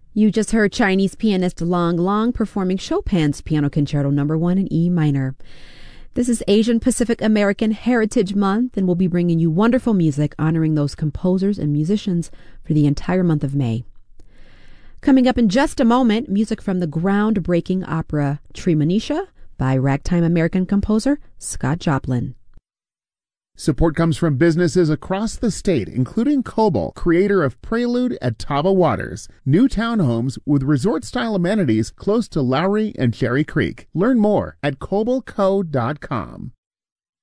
You just heard Chinese pianist Lang Lang performing Chopin's Piano Concerto No. 1 in E minor. This is Asian Pacific American Heritage Month, and we'll be bringing you wonderful music honoring those composers and musicians for the entire month of May. Coming up in just a moment, music from the groundbreaking opera Treemonisha by ragtime American composer Scott Joplin. Support comes from businesses across the state, including Coble, creator of Prelude at Tava Waters, new townhomes with resort-style amenities close to Lowry and Cherry Creek. Learn more at cobleco.com.